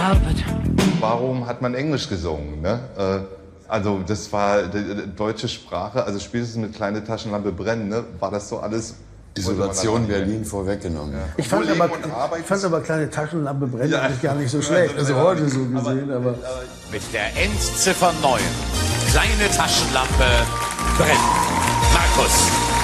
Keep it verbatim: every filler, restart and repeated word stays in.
carpet. Warum hat man Englisch gesungen? Ne? Äh, also das war die, die deutsche Sprache, also spätestens mit kleine Taschenlampe brennen, ne? War das so alles... Isolation Berlin vorweggenommen. Ja. Ich, fand aber, ich fand aber kleine Taschenlampe brennen ja. eigentlich gar nicht so schlecht. Also heute so gesehen, aber... aber mit der Endziffer neun. Kleine Taschenlampe brennt. Markus.